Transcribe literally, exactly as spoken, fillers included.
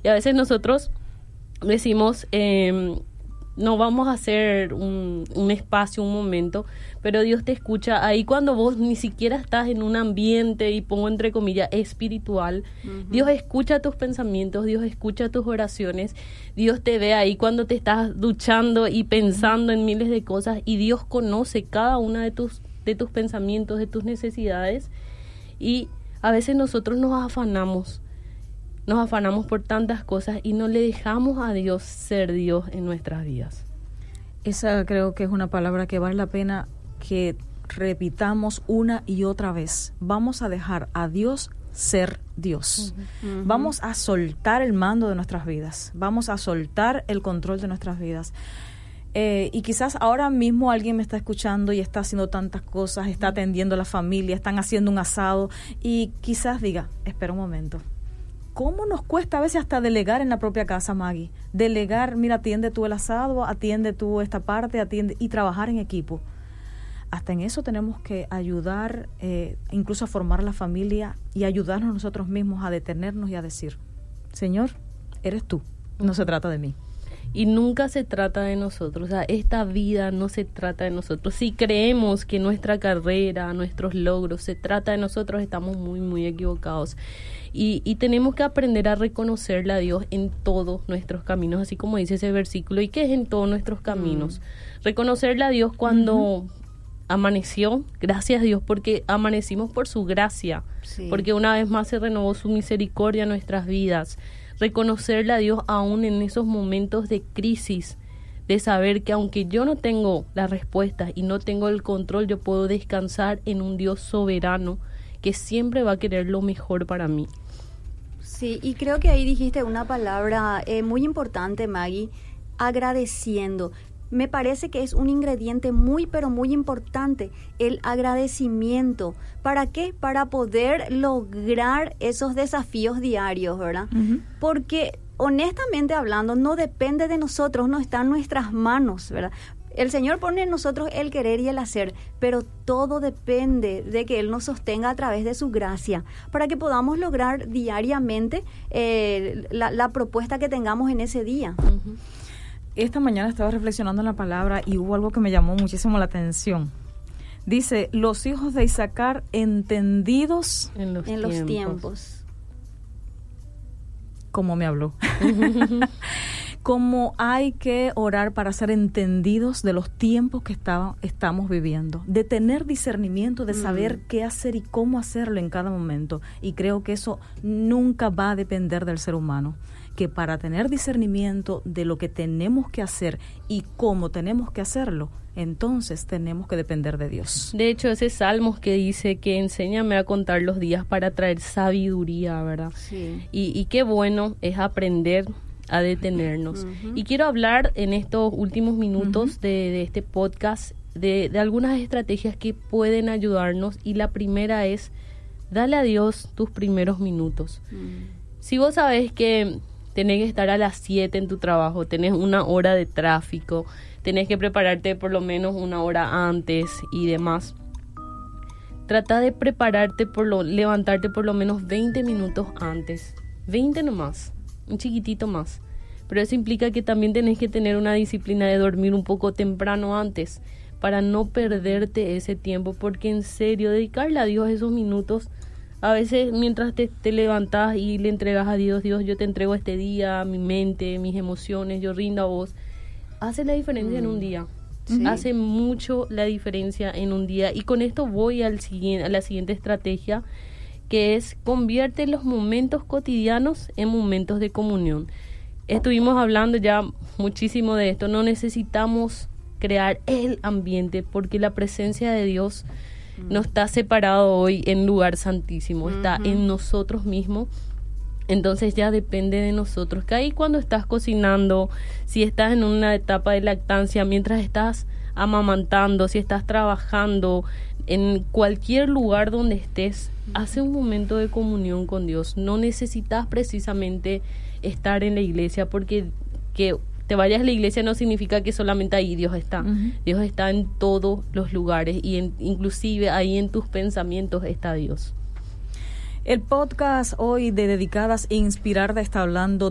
Y a veces nosotros decimos, eh, no vamos a hacer un, un espacio, un momento, pero Dios te escucha ahí cuando vos ni siquiera estás en un ambiente, y pongo entre comillas, espiritual. Uh-huh. Dios escucha tus pensamientos, Dios escucha tus oraciones, Dios te ve ahí cuando te estás duchando y pensando uh-huh. en miles de cosas, y Dios conoce cada una de tus, de tus pensamientos, de tus necesidades, y a veces nosotros nos afanamos, nos afanamos por tantas cosas y no le dejamos a Dios ser Dios en nuestras vidas. Esa creo que es una palabra que vale la pena que repitamos una y otra vez. Vamos a dejar a Dios ser Dios. Uh-huh. Uh-huh. Vamos a soltar el mando de nuestras vidas. Vamos a soltar el control de nuestras vidas. Eh, y quizás ahora mismo alguien me está escuchando y está haciendo tantas cosas, está atendiendo a la familia, están haciendo un asado, y quizás diga, espera un momento. ¿Cómo nos cuesta a veces hasta delegar en la propia casa, Maggie? Delegar, mira, atiende tú el asado, atiende tú esta parte, atiende, y trabajar en equipo. Hasta en eso tenemos que ayudar, eh, incluso a formar la familia y ayudarnos nosotros mismos a detenernos y a decir, Señor, eres tú, no se trata de mí. Y nunca se trata de nosotros, o sea, esta vida no se trata de nosotros. Si creemos que nuestra carrera, nuestros logros, se trata de nosotros, estamos muy, muy equivocados. Y, y tenemos que aprender a reconocerle a Dios en todos nuestros caminos, así como dice ese versículo. ¿Y qué es en todos nuestros caminos? Mm. Reconocerle a Dios cuando uh-huh. amaneció, gracias a Dios, porque amanecimos por su gracia, sí. porque una vez más se renovó su misericordia en nuestras vidas. Reconocerle a Dios aún en esos momentos de crisis, de saber que aunque yo no tengo las respuestas y no tengo el control, yo puedo descansar en un Dios soberano que siempre va a querer lo mejor para mí. Sí, y creo que ahí dijiste una palabra eh, muy importante, Maggie, agradeciendo. Me parece que es un ingrediente muy, pero muy importante, el agradecimiento. ¿Para qué? Para poder lograr esos desafíos diarios, ¿verdad? Uh-huh. Porque, honestamente hablando, no depende de nosotros, no está en nuestras manos, ¿verdad? El Señor pone en nosotros el querer y el hacer, pero todo depende de que Él nos sostenga a través de su gracia, para que podamos lograr diariamente eh, la, la propuesta que tengamos en ese día. Uh-huh. Esta mañana estaba reflexionando en la palabra y hubo algo que me llamó muchísimo la atención. Dice, los hijos de Isaacar entendidos en los, en tiempos. los tiempos. ¿Cómo me habló? Cómo hay que orar para ser entendidos de los tiempos que estaba, estamos viviendo, de tener discernimiento, de saber mm. qué hacer y cómo hacerlo en cada momento. Y creo que eso nunca va a depender del ser humano, que para tener discernimiento de lo que tenemos que hacer y cómo tenemos que hacerlo, entonces tenemos que depender de Dios. De hecho, ese Salmos que dice que enséñame a contar los días para traer sabiduría, ¿verdad? Sí. Y, y qué bueno es aprender a detenernos. Uh-huh. Y quiero hablar en estos últimos minutos uh-huh. de, de este podcast de, de algunas estrategias que pueden ayudarnos, y la primera es, dale a Dios tus primeros minutos. Uh-huh. Si vos sabés que tenés que estar a las siete en tu trabajo, tenés una hora de tráfico, tenés que prepararte por lo menos una hora antes y demás, trata de prepararte, por lo, levantarte por lo menos veinte minutos antes, veinte nomás, un chiquitito más. Pero eso implica que también tenés que tener una disciplina de dormir un poco temprano antes, para no perderte ese tiempo, porque en serio, dedicarle a Dios esos minutos. A veces mientras te, te levantás y le entregas a Dios, Dios, yo te entrego este día, mi mente, mis emociones, yo rindo a vos, hace la diferencia mm. en un día. ¿Sí? Hace mucho la diferencia en un día. Y con esto voy al siguiente, a la siguiente estrategia, que es convierte los momentos cotidianos en momentos de comunión. Estuvimos hablando ya muchísimo de esto. No necesitamos crear el ambiente, porque la presencia de Dios no está separado hoy en lugar santísimo, está uh-huh. en nosotros mismos. Entonces ya depende de nosotros, que ahí cuando estás cocinando, si estás en una etapa de lactancia, mientras estás amamantando, si estás trabajando, en cualquier lugar donde estés, hace un momento de comunión con Dios. No necesitas precisamente estar en la iglesia, porque que te vayas a la iglesia no significa que solamente ahí Dios está. Uh-huh. Dios está en todos los lugares, y en, inclusive ahí en tus pensamientos está Dios. El podcast hoy de Dedicadas e Inspirada está hablando